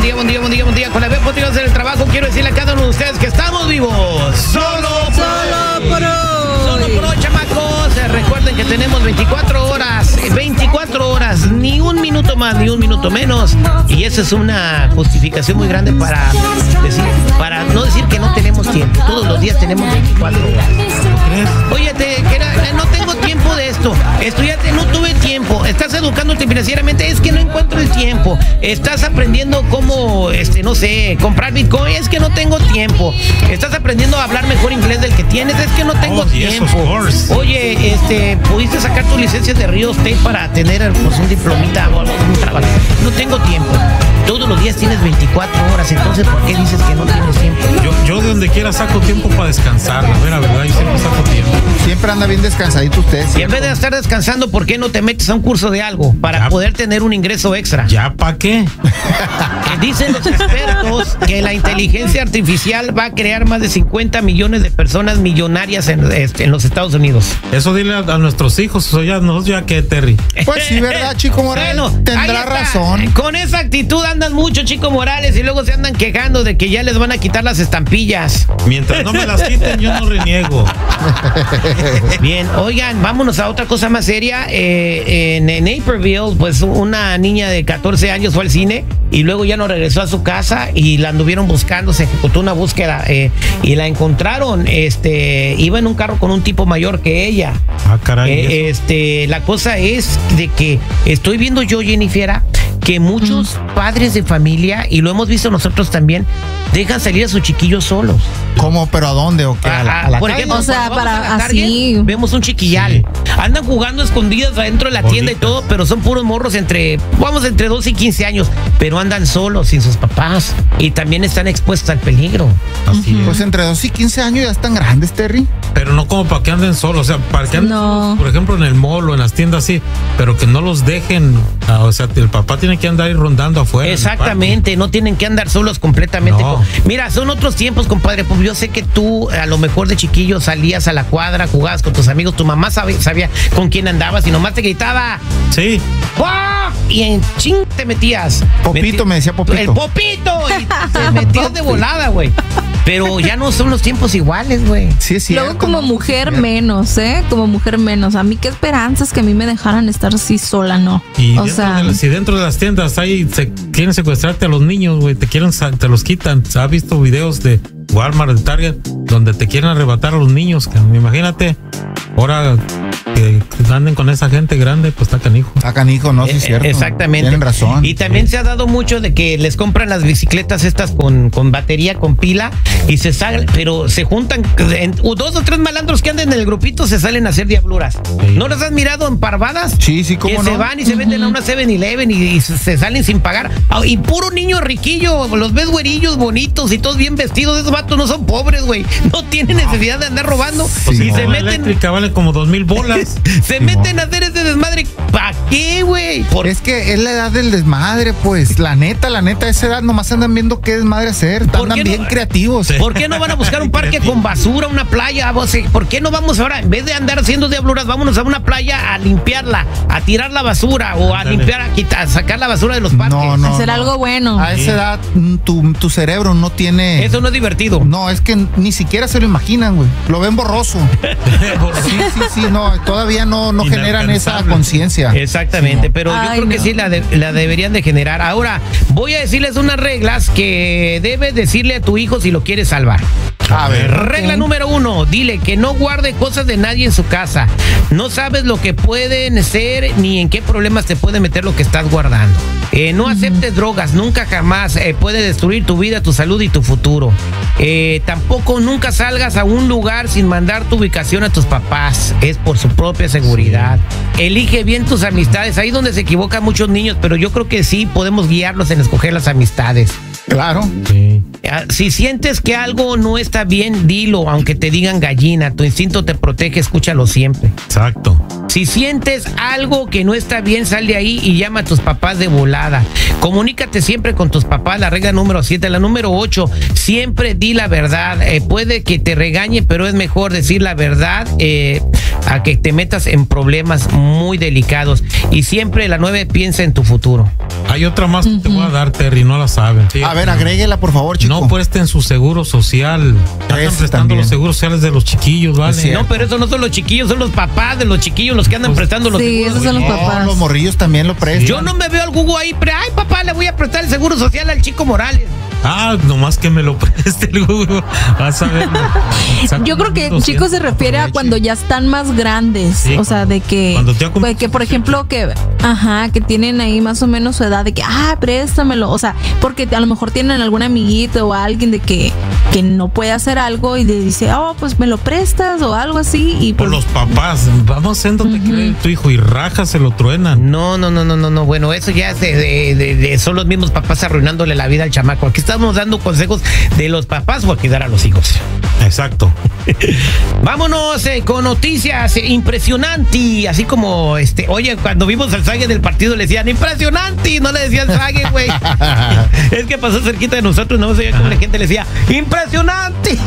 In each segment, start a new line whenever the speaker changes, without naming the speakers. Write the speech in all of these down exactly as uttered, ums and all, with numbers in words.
día, buen día, buen día, buen día. Con la vez positivos en el trabajo, quiero decirle a cada uno de ustedes que estamos vivos. Solo por
Solo por hoy.
Solo por hoy, chamacos. Eh, recuerden que tenemos veinticuatro horas, veinticuatro horas, ni un minuto más, ni un minuto menos. Y esa es una justificación muy grande para decir, para no decir que no tenemos tiempo. Todos los días tenemos veinticuatro horas. ¿No crees? Oye, te, que era, no tengo tiempo de esto. Estudiante, no tuve tiempo. Estás educándote financieramente, es que no encuentro el tiempo. Estás aprendiendo cómo, este, no sé, comprar Bitcoin, es que no tengo tiempo. Estás aprendiendo a hablar mejor inglés del que tienes, es que no tengo
oh,
tiempo.
Yes,
Oye, este, pudiste sacar tu licencia de Río State para tener pues, un diplomita o algo, un trabajo. No tengo tiempo. Todos los días tienes veinticuatro horas, entonces ¿por qué dices que no tienes tiempo?
Yo, yo de donde quiera saco tiempo para descansar, la verdad, verdad, yo siempre saco tiempo.
Siempre anda bien descansadito usted.
Y en vez de estar descansando, ¿por qué no te metes a un curso de algo para
ya,
poder tener un ingreso extra?
¿Ya para qué?
Que dicen los expertos que la inteligencia artificial va a crear más de cincuenta millones de personas millonarias en, en los Estados Unidos.
Eso dile a, a nuestros hijos, o ya no, ya que Terry.
Pues sí, ¿verdad, Chico Morales?
Bueno,
tendrá razón.
Con esa actitud andan mucho, Chico Morales, y luego se andan quejando de que ya les van a quitar las estampillas.
Mientras no me las quiten, yo no reniego.
Bien, oigan, vámonos a otra cosa más seria. Eh, en, en Naperville, pues una niña de catorce años fue al cine y luego ya no regresó a su casa y la anduvieron buscando, se ejecutó una búsqueda eh, y la encontraron. Este, iba en un carro con un tipo mayor que ella.
Ah, caray.
Eh, este, la cosa es de que estoy viendo yo, Jennifer, que muchos mm. padres de familia, y lo hemos visto nosotros también, dejan salir a sus chiquillos solos.
¿Cómo? ¿Pero a dónde? ¿O qué? ¿A la, a la
por
calle?
ejemplo,
o sea, para
Target,
así.
vemos un chiquillal. Sí. Andan jugando escondidas adentro de la Bonitas. tienda y todo, pero son puros morros entre, vamos, entre doce y quince años, pero andan solos, sin sus papás, y también están expuestos al peligro.
Así
uh-huh. Pues entre doce y quince años ya están grandes, Terry.
Pero no como para que anden solos, o sea, para que anden
no.
solos, por ejemplo, en el mall o en las tiendas así, pero que no los dejen, o sea, el papá tiene que andar ahí rondando afuera.
Exactamente, no tienen que andar solos completamente.
No.
Mira, son otros tiempos, compadre, pues yo sé que tú a lo mejor de chiquillo salías a la cuadra, jugabas con tus amigos, tu mamá sabía, sabía con quién andabas y nomás te gritaba.
Sí.
¡Wow! Y en ching te metías.
Popito,
Meti-
me decía Popito.
El Popito. Y te metías de volada, güey. Pero ya no son los tiempos iguales, güey.
Sí, es cierto.
Luego como
¿no?
mujer menos, ¿eh? Como mujer menos. A mí qué esperanzas que a mí me dejaran estar así sola, ¿no?
Y
o
dentro
sea,
de la, si dentro de las tiendas ahí se quieren secuestrarte a los niños, güey, te quieren, te los quitan. Se ha visto videos de Walmart, de Target, donde te quieren arrebatar a los niños. Que, imagínate, ahora que anden con esa gente grande, pues está canijo.
Está canijo, no, sí es cierto.
Exactamente.
Tienen razón.
Y también sí. se ha dado mucho de que les compran las bicicletas estas con, con batería, con pila, y se salen, pero se juntan en, dos o tres malandros que andan en el grupito, se salen a hacer diabluras. Sí. ¿No las has mirado en parvadas?
Sí, sí, cómo
que
no.
se van y se uh-huh. venden a una seven eleven y, y se, se salen sin pagar. Y puro niño riquillo, los ves güerillos bonitos y todos bien vestidos. Esos vatos no son pobres, güey. No tienen necesidad de andar robando.
Pues
y
no,
se
la
meten.
Eléctrica vale como dos mil bolas.
se sí, meten no. a hacer ese desmadre. ¿Para qué, güey?
Por... Es que es la edad del desmadre, pues. La neta, la neta, a esa edad nomás andan viendo qué desmadre hacer. Andan bien no? creativos.
¿Por qué no van a buscar un parque con basura, una playa? ¿Por qué no vamos ahora, en vez de andar haciendo diabluras, vámonos a una playa a limpiarla, a tirar la basura o a Dale. limpiar, a, quitar, a sacar la basura de los parques?
No, no.
Hacer
no.
algo bueno.
A esa edad, tu, tu cerebro no tiene.
Eso no es divertido.
No, es que ni siquiera se lo imaginan, güey. Lo ven borroso. sí, sí, sí, no. Todavía no, no generan esa conciencia.
Exactamente,
sí, no.
pero yo
Ay,
creo
no.
que sí la, de, la deberían de generar. Ahora, voy a decirles unas reglas que debes decirle a tu hijo si lo quieres salvar.
A ver.
Regla okay. número uno, dile que no guarde cosas de nadie en su casa. No sabes lo que pueden ser ni en qué problemas te puede meter lo que estás guardando. Eh, no uh-huh. aceptes drogas, nunca jamás. Eh, puede destruir tu vida, tu salud y tu futuro. Eh, tampoco nunca salgas a un lugar sin mandar tu ubicación a tus papás. Es por su propia seguridad. Sí. Elige bien tus amistades. Ahí es donde se equivocan muchos niños, pero yo creo que sí podemos guiarlos en escoger las amistades.
Claro.
Sí.
Si sientes que algo no está bien, dilo, aunque te digan gallina. Tu instinto te protege, escúchalo siempre.
Exacto.
Si sientes algo que no está bien, sal de ahí y llama a tus papás de volada. Comunícate siempre con tus papás, la regla número siete. La número ocho, siempre di la verdad. Eh, puede que te regañe, pero es mejor decir la verdad. Eh, a que te metas en problemas muy delicados. Y siempre la nueve piensa en tu futuro.
Hay otra más que te voy a dar, Terry, no la saben.
A ver, agréguela, por favor, chico.
No presten su seguro social. Están
Ese
prestando
también.
los seguros sociales de los chiquillos, ¿vale?
Sí.
No, pero eso no son los chiquillos, son los papás de los chiquillos los que andan
Pues,
prestando los
sí,
seguros.
esos son los
güey.
papás.
No, los morrillos también lo prestan.
Yo no me veo al Google ahí, pero ay, papá, le voy a prestar el seguro social al Chico Morales.
Ah, nomás que me lo preste el Google. Vas a ver.
Yo creo que chicos se refiere a cuando ya están más grandes,
Sí,
o sea,
cuando-
de que,
cuando ya cum-
pues, que por ejemplo que, ajá, que tienen ahí más o menos su edad de que, ah, préstamelo, o sea, porque a lo mejor tienen algún amiguito o alguien de que, que no puede hacer algo y le dice, oh, pues me lo prestas o algo así y
Por
pues,
los papás, vamos a dónde cree tu hijo y raja se lo truenan.
No, no, no, no, no, no. Bueno, eso ya es de, de- de- de- son los mismos papás arruinándole la vida al chamaco. Aquí estamos dando consejos de los papás para cuidar a los hijos.
Exacto.
Vámonos eh, con noticias eh, impresionantes. Así como, este, oye, cuando vimos al Zague del partido le decían impresionante, no le decían Zague, güey. Es que pasó cerquita de nosotros, no sé cómo la gente le decía impresionante.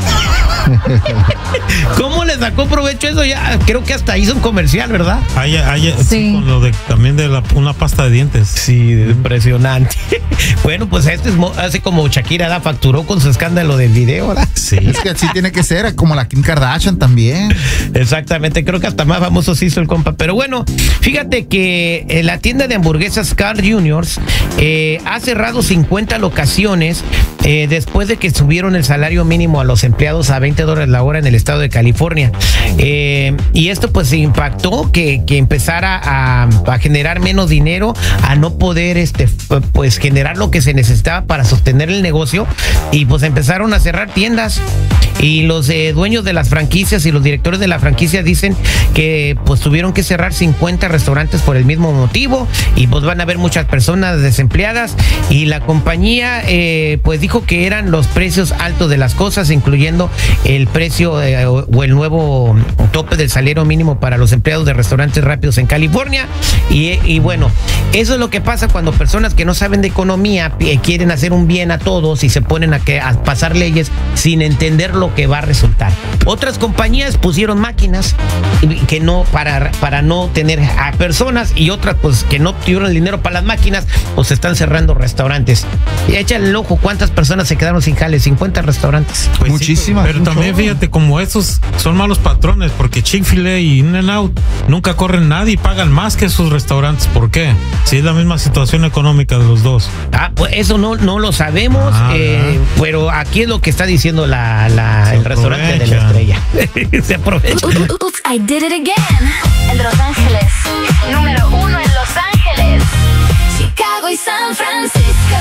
¿Cómo le sacó provecho eso? Ya creo que hasta hizo un comercial, ¿verdad?
Hay, hay, sí,
Sí.
con lo de también de la, una pasta de dientes.
Sí, impresionante. Bueno, pues este es mo- hace como Shakira ¿da? Facturó con su escándalo del video, ¿verdad?
Sí.
Es que así tiene que ser, como la Kim Kardashian también.
Exactamente, creo que hasta más famoso se hizo el compa. Pero bueno, fíjate que eh, la tienda de hamburguesas Carl Juniors eh, ha cerrado cincuenta locaciones eh, después de que subieron el salario mínimo a los empleados a veinte dólares la hora en el estado de California. Eh, y esto pues impactó que, que empezara a, a generar menos dinero, a no poder este f- pues generar lo que se necesitaba para sostener el negocio, y pues empezaron a cerrar tiendas. Y los eh, dueños de las franquicias y los directores de la franquicia dicen que pues tuvieron que cerrar cincuenta restaurantes por el mismo motivo, y pues van a haber muchas personas desempleadas, y la compañía eh, pues dijo que eran los precios altos de las cosas, incluyendo el precio eh, o, o el nuevo tope del salario mínimo para los empleados de restaurantes rápidos en California. Y, y bueno, eso es lo que pasa cuando personas que no saben de economía eh, quieren hacer un bien a todos y se ponen a, que, a pasar leyes sin entender lo que va a resultar. Otras compañías pusieron máquinas que no para, para no tener a personas, y otras pues que no tuvieron el dinero para las máquinas, pues están cerrando restaurantes. Y échale el ojo cuántas personas se quedaron sin jale, cincuenta restaurantes.
Pues sí,
Muchísimas,
pero
un
también
chorro.
fíjate, como esos son malos patrones, porque Chick-fil-A y In-N-Out nunca corren nadie y pagan más que sus restaurantes. ¿Por qué? Si es la misma situación económica de los dos.
Ah, pues eso no, no lo sabemos,
Ah,
eh, pero aquí es lo que está diciendo la, la-
Se
el restaurante de la
aprovechan.
estrella. Se aprovecha.
Oops, I did it again. En Los Ángeles. Número uno en Los Ángeles. Chicago y San Francisco.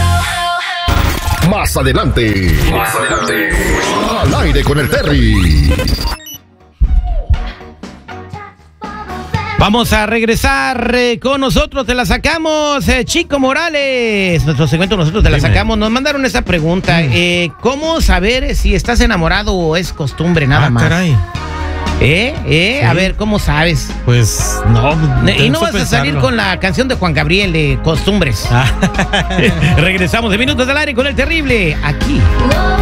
Más adelante. Más adelante. Al aire con el Terry.
Vamos a regresar eh, con nosotros, te la sacamos, eh, Chico Morales. Nuestro segmento nosotros te la
Dime.
sacamos. Nos mandaron esta pregunta. Eh, ¿Cómo saber si estás enamorado o es costumbre nada
ah,
más?
caray.
¿Eh? ¿Eh?
Sí.
A ver, ¿cómo sabes?
Pues no.
Y no
tengo
vas
que
a salir
pensarlo.
con la canción de Juan Gabriel de Costumbres.
Ah.
Regresamos de Minutos del Aire con el Terrible, aquí.